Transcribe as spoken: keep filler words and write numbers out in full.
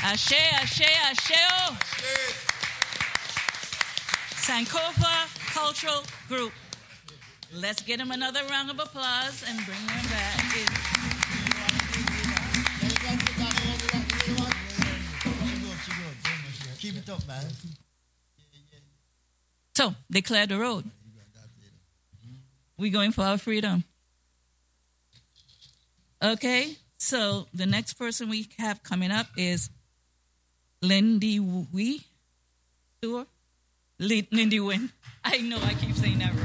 Ashe, ashe, asheo. Sankofa Cultural Group. Let's get them another round of applause and bring them back in. Keep it up, man. So, they cleared the road. We're going for our freedom. Okay, so the next person we have coming up is Lindy Wee. Sure? Lindy Wynn. I know I keep saying that wrong.